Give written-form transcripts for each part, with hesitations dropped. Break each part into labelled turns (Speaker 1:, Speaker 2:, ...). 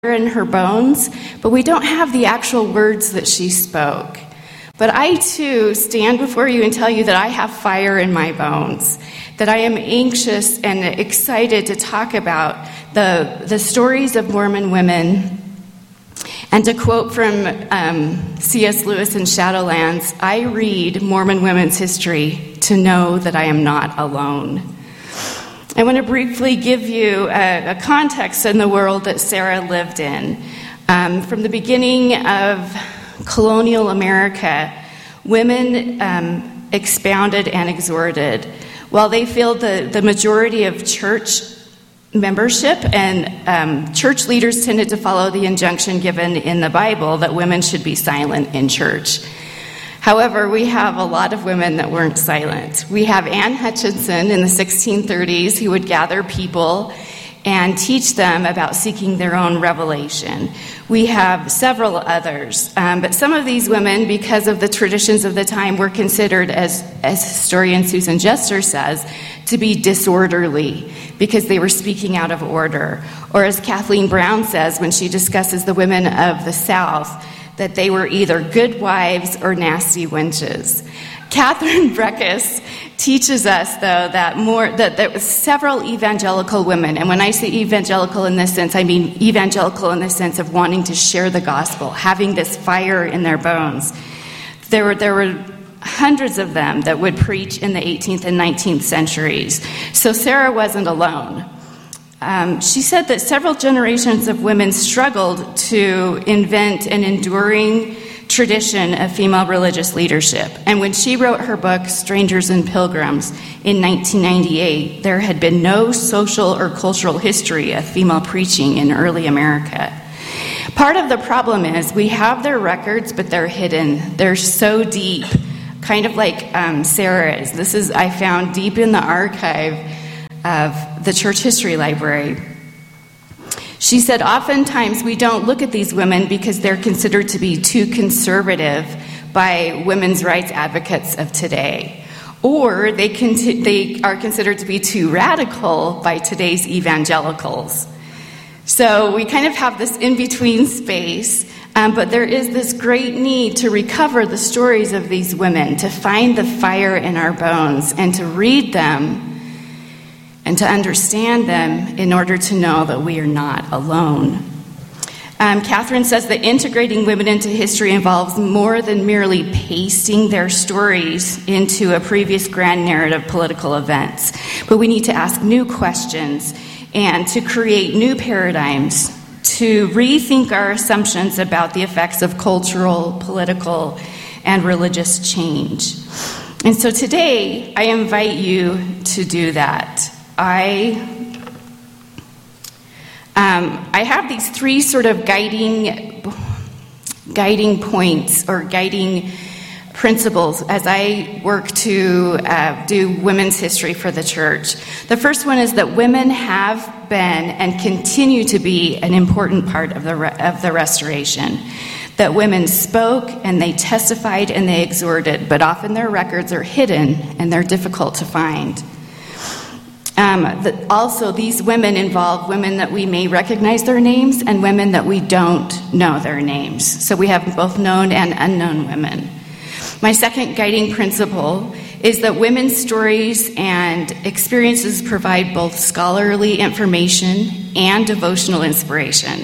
Speaker 1: in her bones, but we don't have the actual words that she spoke. But I, too, stand before you and tell you that I have fire in my bones, that I am anxious and excited to talk about the stories of Mormon women. And to quote from C.S. Lewis in Shadowlands, I read Mormon women's history to know that I am not alone. I want to briefly give you a context in the world that Sarah lived in. From the beginning of colonial America, women expounded and exhorted. While they filled the majority of church membership, and church leaders tended to follow the injunction given in the Bible that women should be silent in church. However, we have a lot of women that weren't silent. We have Anne Hutchinson in the 1630s who would gather people and teach them about seeking their own revelation. We have several others, but some of these women, because of the traditions of the time, were considered, as historian Susan Jester says, to be disorderly because they were speaking out of order. Or as Kathleen Brown says when she discusses the women of the South, that they were either good wives or nasty wenches. Catherine Breckus teaches us, though, that there were several evangelical women, and when I say evangelical in this sense, I mean evangelical in the sense of wanting to share the gospel, having this fire in their bones. There were hundreds of them that would preach in the 18th and 19th centuries. So Sarah wasn't alone. She said that several generations of women struggled to invent an enduring tradition of female religious leadership. And when she wrote her book, Strangers and Pilgrims, in 1998, there had been no social or cultural history of female preaching in early America. Part of the problem is we have their records, but they're hidden. They're so deep, kind of like Sarah's. This is, I found, deep in the archive of the Church History Library. She said, oftentimes we don't look at these women because they're considered to be too conservative by women's rights advocates of today, or they are considered to be too radical by today's evangelicals. So we kind of have this in-between space, but there is this great need to recover the stories of these women, to find the fire in our bones, and to read them and to understand them in order to know that we are not alone. Catherine says that integrating women into history involves more than merely pasting their stories into a previous grand narrative political events. But we need to ask new questions and to create new paradigms, to rethink our assumptions about the effects of cultural, political, and religious change. And so today, I invite you to do that. I have these three sort of guiding points or guiding principles as I work to do women's history for the church. The first one is that women have been and continue to be an important part of the restoration. That women spoke and they testified and they exhorted, but often their records are hidden and they're difficult to find. Also, these women involve women that we may recognize their names and women that we don't know their names. So we have both known and unknown women. My second guiding principle is that women's stories and experiences provide both scholarly information and devotional inspiration.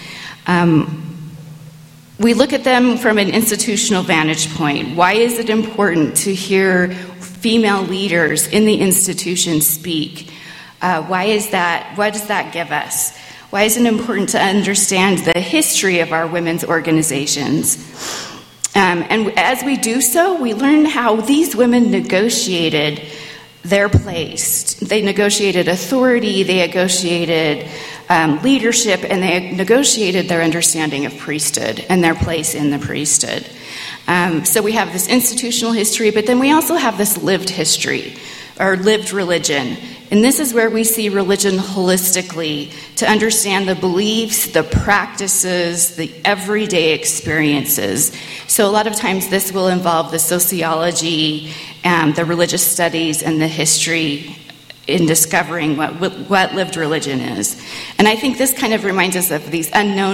Speaker 1: We look at them from an institutional vantage point. Why is it important to hear female leaders in the institution speak? Why is that? What does that give us? Why is it important to understand the history of our women's organizations? And as we do so, we learn how these women negotiated their place. They negotiated authority, they negotiated leadership, and they negotiated their understanding of priesthood and their place in the priesthood. So we have this institutional history, but then we also have this lived history, or lived religion. And this is where we see religion holistically, to understand the beliefs, the practices, the everyday experiences. So a lot of times this will involve the sociology, the religious studies, and the history in discovering what lived religion is. And I think this kind of reminds us of these unknown